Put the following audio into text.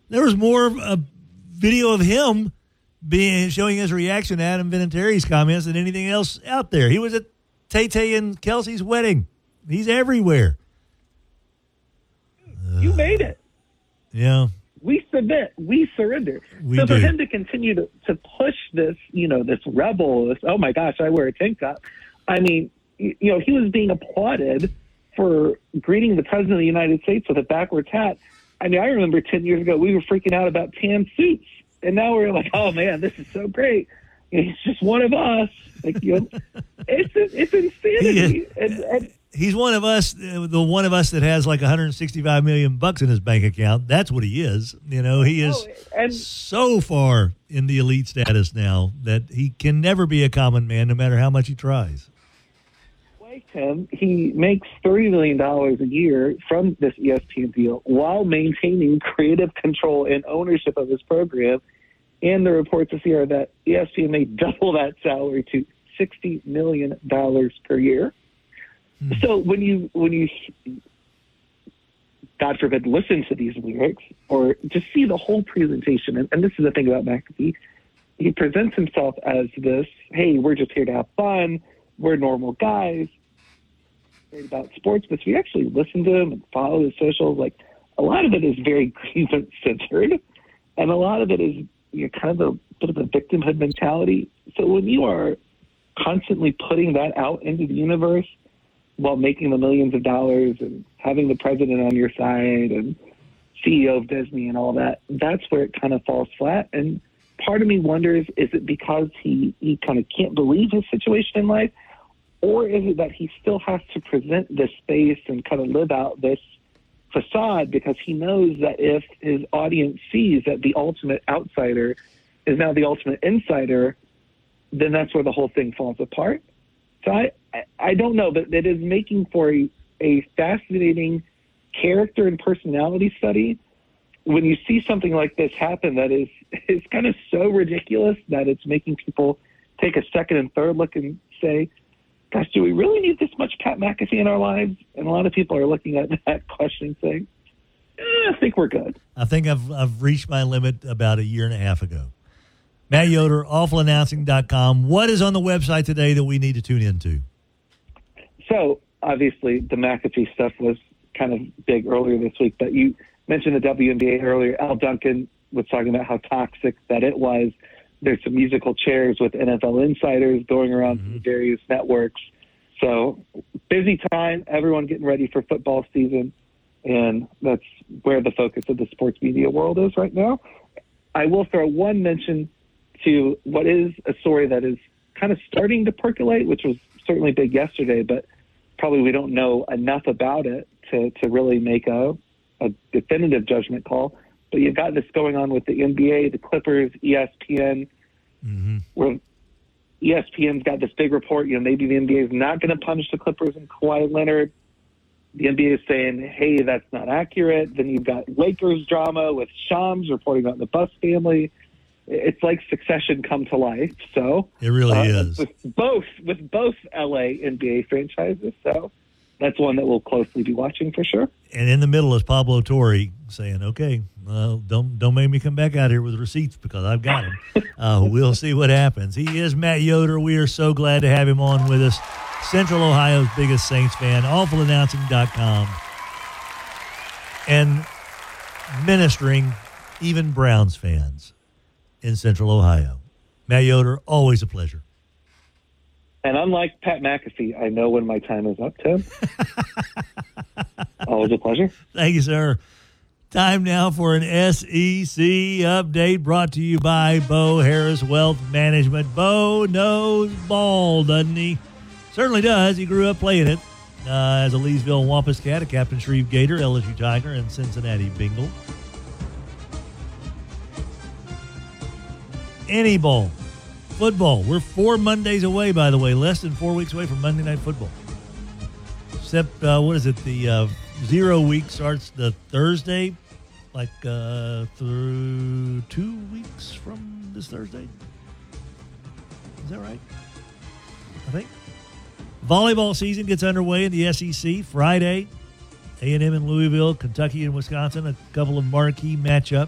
There was more of a video of him showing his reaction to Adam Vinatieri's comments than anything else out there. He was at Tay and Kelsey's wedding. He's everywhere. You made it. Yeah. We submit. We surrender. We so do. for him to continue to push this, this rebel, this, oh my gosh, I wear a tank top. I mean, he was being applauded for greeting the president of the United States with a backwards hat. I mean, I remember 10 years ago, we were freaking out about tan suits. And now we're like, oh man, this is so great. He's just one of us. Like, it's insanity. He's one of us, the one of us that has like $165 million in his bank account. That's what he is. He is so far in the elite status now that he can never be a common man, no matter how much he tries. Like him, he makes $30 million a year from this ESPN deal while maintaining creative control and ownership of his program. And the reports this year are that ESPN may double that salary to $60 million per year. So when you, God forbid, listen to these lyrics or just see the whole presentation, and this is the thing about McAfee, he presents himself as this, hey, we're just here to have fun, we're normal guys, about sports, but if you actually listen to him and follow his socials, like a lot of it is very grievance-centered, and a lot of it is kind of a bit of a victimhood mentality. So when you are constantly putting that out into the universe, while making the millions of dollars and having the president on your side and CEO of Disney and all that, that's where it kind of falls flat. And part of me wonders, is it because he kind of can't believe his situation in life, or is it that he still has to present this space and kind of live out this facade because he knows that if his audience sees that the ultimate outsider is now the ultimate insider, then that's where the whole thing falls apart? So I don't know, but it is making for a fascinating character and personality study when you see something like this happen that is kind of so ridiculous that it's making people take a second and third look and say, gosh, do we really need this much Pat McAfee in our lives? And a lot of people are looking at that question saying, I think we're good. I think I've reached my limit about a year and a half ago. Matt Yoder, awfulannouncing.com. What is on the website today that we need to tune into? So, obviously, the McAfee stuff was kind of big earlier this week, but you mentioned the WNBA earlier. Al Duncan was talking about how toxic that it was. There's some musical chairs with NFL insiders going around to the various networks. So, busy time, everyone getting ready for football season, and that's where the focus of the sports media world is right now. I will throw one mention to what is a story that is kind of starting to percolate, which was certainly big yesterday, but probably we don't know enough about it to really make a definitive judgment call. But you've got this going on with the NBA, the Clippers, ESPN, where ESPN's got this big report, maybe the NBA is not going to punish the Clippers and Kawhi Leonard. The NBA is saying, hey, that's not accurate. Then you've got Lakers drama with Shams reporting about the Buss family. It's like Succession come to life. So it really is with both LA NBA franchises. So that's one that we'll closely be watching for sure. And in the middle is Pablo Torre saying, "Okay, don't make me come back out here with receipts because I've got them." We'll see what happens. He is Matt Yoder. We are so glad to have him on with us. Central Ohio's biggest Saints fan. Awfulannouncing.com, and ministering even Browns fans in Central Ohio. Matt Yoder, always a pleasure. And unlike Pat McAfee, I know when my time is up, Tim. Always a pleasure. Thank you, sir. Time now for an SEC update brought to you by Bo Harris Wealth Management. Bo knows ball, doesn't he? Certainly does. He grew up playing it as a Leesville Wampus Cat, a Captain Shreve Gator, LSU Tiger, and Cincinnati Bengal. Any ball. Football. We're 4 Mondays away, by the way. Less than 4 weeks away from Monday Night Football. Except, what is it? The 0 week starts the Thursday, through 2 weeks from this Thursday. Is that right? I think. Volleyball season gets underway in the SEC Friday. A&M in Louisville, Kentucky and Wisconsin, a couple of marquee matchups.